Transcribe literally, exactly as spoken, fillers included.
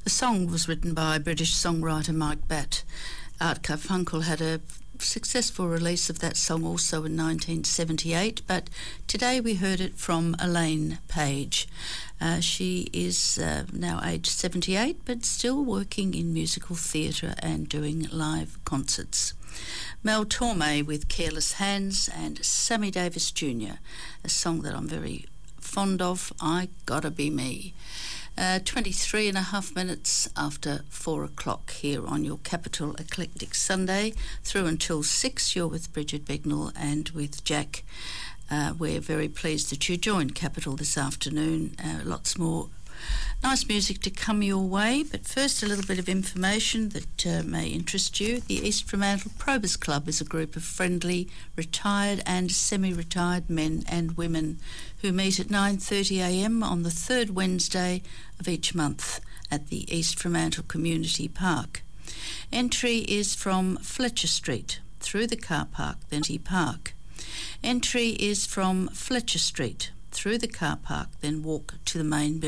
The song was written by British songwriter Mike Batt. Art Carfunkel had a successful release of that song also in nineteen seventy-eight, but today we heard it from Elaine Page. Uh, she is uh, now aged seventy-eight, but still working in musical theatre and doing live concerts. Mel Torme with Careless Hands, and Sammy Davis Junior, a song that I'm very fond of, I Gotta Be Me. Uh, twenty-three and a half minutes after four o'clock here on your Capital Eclectic Sunday. Through until six, you're with Bridget Bignell and with Jack. Uh, we're very pleased that you joined Capital this afternoon. Uh, lots more nice music to come your way, but first a little bit of information that uh, may interest you. The East Fremantle Probus Club is a group of friendly, retired and semi-retired men and women who meet at nine thirty a m on the third Wednesday of each month at the East Fremantle Community Park. Entry is from Fletcher Street, through the car park, then T Park. Entry is from Fletcher Street, through the car park, then walk to the main building.